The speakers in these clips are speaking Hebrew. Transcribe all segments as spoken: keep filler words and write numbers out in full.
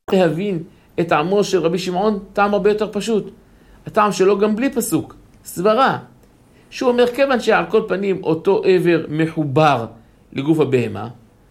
להבין את טעמו של רבי שמעון, טעם הרבה יותר פשוט. הטעם שלו גם בלי פסוק, סברה. שהוא אומר, כיוון שעל כל פנים אותו עבר מחובר לגוף הבהמה,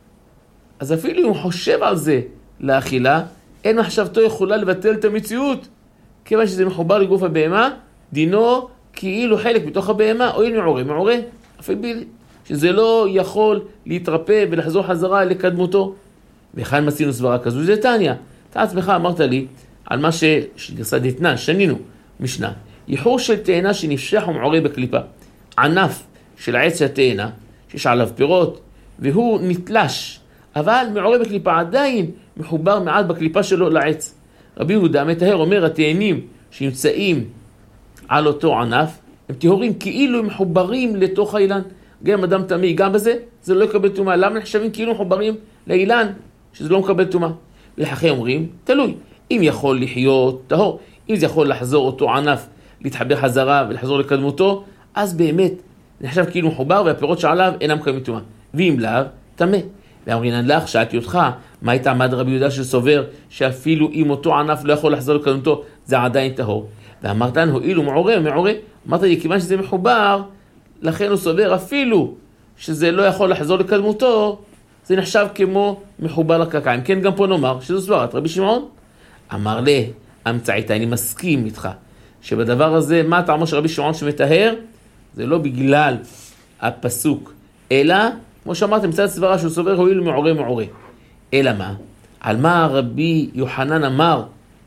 אז אפילו אם הוא חושב על זה לאכילה, אין מחשבתו יכולה לבטל את המציאות. כיוון שזה מחובר לגוף הבהמה, דינו כאילו חלק בתוך הבהמה, או אין מעורה, מעורה, אפילו שזה לא יכול להתרפא ולחזור חזרה לקדמותו. וכאן מצינו סברה כזו, זה תניא. אתה עצמך אמרת לי על מה שגרסה דתנן, שנינו, משנה. ייחור של תאנה שנפשח ומעורה בקליפה. ענף של העץ התאנה, שיש עליו פירות, והוא נתלש, אבל מעורה בקליפה עדיין מחובר מעט בקליפה שלו לעץ. רבי יהודה מטהר אומר, התאנים שנמצאים על אותו ענף, הם טהורים כאילו הם מחוברים לתוך האילן. גם אדם תמי, גם בזה, זה לא יקבל טומאה. למה נחשבים כאילו מחוברים לאילן, שזה לא מקבל טומאה? ולחכי אומרים, תלוי. אם יכול לחיות טהור, אם זה יכול לחזור אותו ענף, להתחבר חזרה ולחזור לקדמותו, אז באמת נחשב כאילו מחובר והפירות שעליו אינם מקבלים טומאה. ואם לאו, טמא. ואמרינן לך, שאלתי אותך, מה הייתה עמד רבי יהודה שסובר שאפילו אם אותו ענף לא יכול לחזור לקדמותו, זה עדיין טהור. ואמרת, הואיל ומעורה, מעורה. אמרת לי, כיוון שזה מחובר, לכן הוא סובר אפילו שזה לא יכול לחזור לקדמותו, זה נחשב כמו מחובר לקרקע. אם כן, גם פה נאמר שזו סברת רבי שמעון. אמר לה, אמצעית, אני מסכים איתך, שבדבר הזה, מה טעמו של רבי שמעון שמטהר? זה לא בגלל הפסוק, אלא, כמו שאמרתם, מצד סברה שהוא סובר, הואיל מעורה מעורה. אלא מה? על מה רבי יוחנן אמר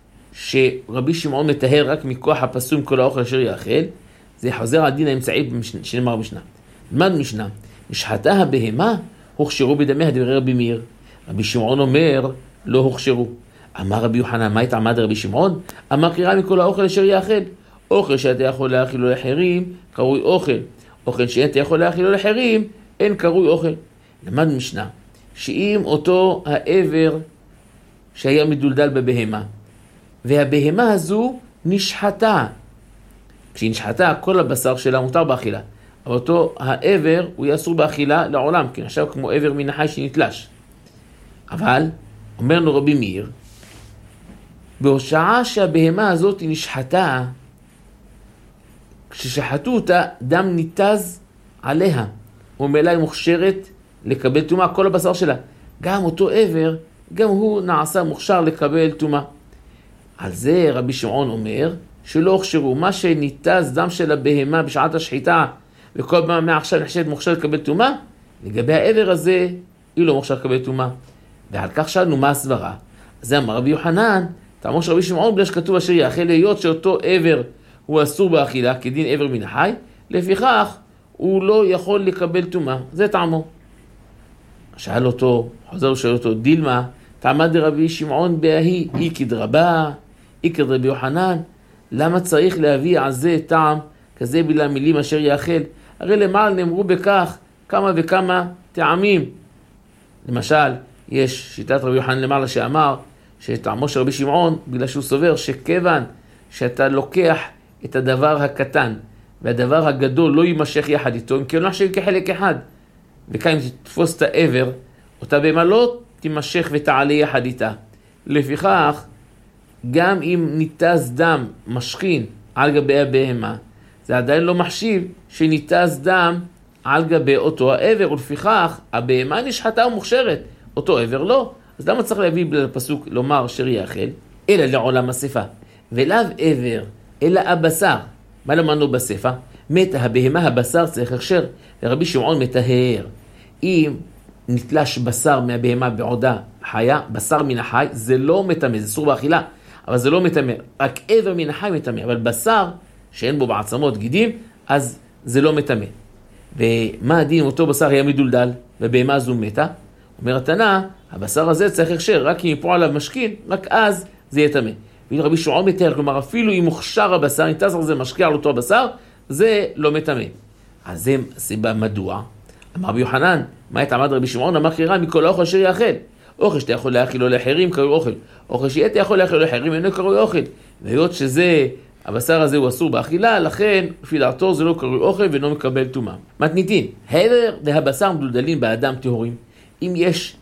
שרבי שמעון מטהר רק מכוח הפסוק כל האוכל אשר יאכל? זה חוזר על דין האמצעי שנאמר משנה. למד משנה, נשחטה הבהמה, הוכשרו בדמיה, דברי רבי מאיר. רבי שמעון אומר, לא הוכשרו. אמר רבי יוחנן, מה התעמד רבי שמעון? אמר קריאה מכל האוכל אשר יאכל. אוכל שאתה יכול להאכיל לו לחרים, קרוי אוכל. אוכל שאתה יכול להאכיל לו לחרים, אין קרוי אוכל. למד משנה, שאם אותו העבר שהיה מדולדל בבהמה, והבהמה הזו נשחטה. כשהיא נשחטה, כל הבשר שלה מותר באכילה. אבל אותו העבר הוא יהיה אסור באכילה לעולם, כי נחשב כמו עבר מן החי שנתלש. אבל, אומר לנו רבי מאיר, בהושעה שהבהמה הזאת נשחטה, כששחטו אותה, דם ניתז עליה, וממילא היא מוכשרת לקבל טומאה, כל הבשר שלה. גם אותו עבר, גם הוא נעשה מוכשר לקבל טומאה. על זה רבי שמעון אומר, שלא הוכשרו, מה שניתז דם של הבהמה בשעת השחיטה, וכל פעם מעכשיו נחשבת מוכשר לקבל טומאה, לגבי העבר הזה, היא לא מוכשר לקבל טומאה. ועל כך שאלנו מה הסברה. אז זה אמר רבי יוחנן, טעמו של רבי שמעון בגלל שכתוב אשר יאכל, להיות שאותו עבר הוא אסור באכילה, כדין עבר מן החי, לפיכך הוא לא יכול לקבל טומאה. זה טעמו. שאל אותו, חוזר ושאל אותו, דילמה, תעמד רבי שמעון בהי, אי כדרבה, אי כדרבי יוחנן, למה צריך להביא על זה טעם כזה בלה מילים אשר יאכל? הרי למעלה נאמרו בכך כמה וכמה טעמים. למשל, יש שיטת רבי יוחנן למעלה שאמר שטעמו של רבי שמעון, בגלל שהוא סובר שכיוון שאתה לוקח את הדבר הקטן והדבר הגדול לא יימשך יחד איתו, אם כן לא נחשב כחלק אחד. וכאן אם תתפוס את העבר, אותה בהמה לא תימשך ותעלה יחד איתה. לפיכך, גם אם ניתז דם משכין על גבי הבהמה, זה עדיין לא מחשיב שניתז דם על גבי אותו העבר, ולפיכך הבהמה נשחטה ומוכשרת, אותו עבר לא. אז למה צריך להביא לפסוק לומר אשר יאכל? אלא לעולם הספה, ולאו עבר, אלא הבשר. מה למדנו בספה? מתה הבהמה, הבשר צריך הכשר, ורבי שמעון מטהר. אם נתלש בשר מהבהמה בעודה חיה, בשר מן החי, זה לא מטמא, זה אסור באכילה, אבל זה לא מטמא, רק עבר מן החי מטמא, אבל בשר שאין בו בעצמות גידים, אז זה לא מטמא. ומה הדין אותו בשר היה מדולדל, ובהמה הזו מתה? אומר התנא, הבשר הזה צריך הכשר, רק אם יפוע עליו משכין, רק אז זה יהיה טמא. והנה רבי שמעון מטהר, כלומר אפילו אם מוכשר הבשר, ניתז על זה משקיע על אותו הבשר, זה לא מטמא. אז זה סיבה מדוע? אמר רבי יוחנן, מה התעמד רבי שמעון? אמר קריאה מכל האוכל אשר יאכל. אוכל שאתה יכול להאכיל לו לחרים קרוי אוכל. אוכל שאתה יכול להאכיל לו לחרים אינו קרוי אוכל. והיות שזה, הבשר הזה הוא אסור באכילה, לכן לפי דעתו זה לא קרוי אוכל ואינו מקבל טומאה. מתניתין, העבר והבשר מדולדלים באדם טהורים. אם יש